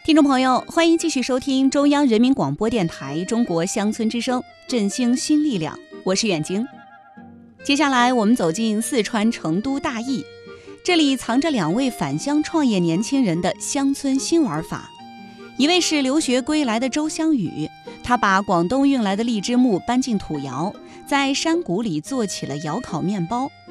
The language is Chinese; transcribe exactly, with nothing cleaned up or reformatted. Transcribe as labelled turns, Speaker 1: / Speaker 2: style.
Speaker 1: 听众朋友，欢迎继续收听中央人民广播电台中国乡村之声，振兴新力量，我是远晶。接下来我们走进四川成都大邑，这里藏着两位返乡创业年轻人的乡村新玩法。一位是留学归来的周香宇，他把广东运来的荔枝木搬进土窑，在山谷里做起了窑烤面包，